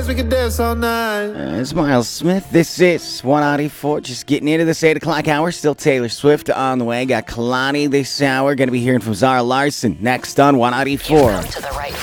dance, we can dance all night. It's Miles Smith. This is 194. Just getting into this 8 o'clock hour. Still Taylor Swift on the way. Got Kalani this hour. Going to be hearing from Zara Larson next on 194. To the right